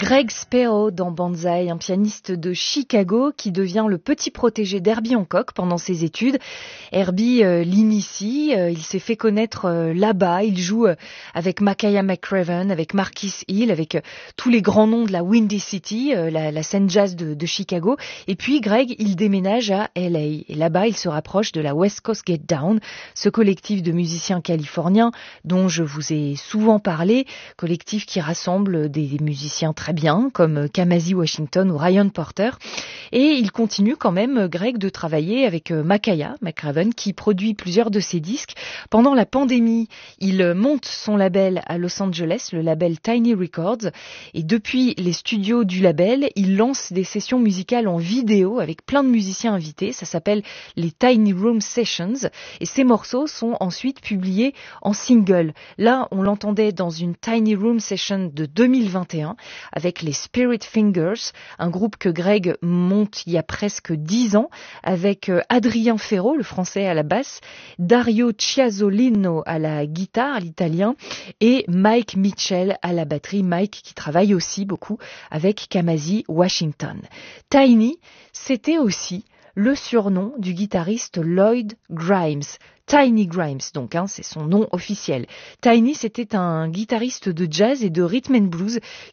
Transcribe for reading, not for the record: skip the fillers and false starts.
Greg Sparrow dans Banzai, un pianiste de Chicago qui devient le petit protégé d'Herbie Hancock pendant ses études. Herbie l'initie, il s'est fait connaître là-bas, il joue avec Makaya McCraven, avec Marquis Hill, avec tous les grands noms de la Windy City, la scène jazz de Chicago. Et puis Greg, il déménage à LA. Et là-bas, il se rapproche de la West Coast Get Down, ce collectif de musiciens californiens dont je vous ai souvent parlé, collectif qui rassemble des musiciens très bien, comme Kamasi Washington ou Ryan Porter. Et il continue quand même, Greg, de travailler avec Makaya McCraven, qui produit plusieurs de ses disques. Pendant la pandémie, il monte son label à Los Angeles, le label Tiny Records. Et depuis les studios du label, il lance des sessions musicales en vidéo avec plein de musiciens invités. Ça s'appelle les Tiny Room Sessions. Et ces morceaux sont ensuite publiés en single. Là, on l'entendait dans une Tiny Room Session de 2021 avec les Spirit Fingers, un groupe que Greg monte il y a presque 10 ans, avec Adrien Ferro, le français à la basse, Dario Chiasolino à la guitare, l'italien, et Mike Mitchell à la batterie. Mike qui travaille aussi beaucoup avec Kamasi Washington. Tiny, c'était aussi le surnom du guitariste Lloyd Grimes. Tiny Grimes, donc, c'est son nom officiel. Tiny, c'était un guitariste de jazz et de rhythm and blues